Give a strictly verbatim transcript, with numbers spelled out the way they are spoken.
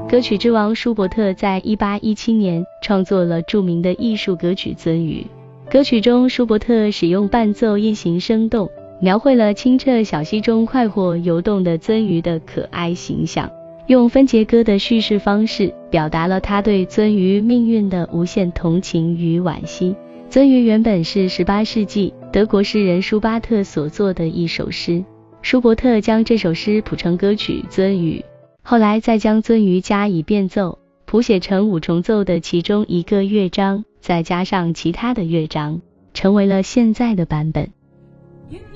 歌曲之王舒伯特在一八一七年创作了著名的艺术歌曲《鳟鱼》。歌曲中，舒伯特使用伴奏音型生动，描绘了清澈小溪中快活游动的鳟鱼的可爱形象，用分节歌的叙事方式表达了他对鳟鱼命运的无限同情与惋惜。鳟鱼原本是十八世纪德国诗人舒巴特所作的一首诗，舒伯特将这首诗谱成歌曲《鳟鱼》，后来再将鳟鱼加以变奏，谱写成五重奏的其中一个乐章，再加上其他的乐章，成为了现在的版本。You know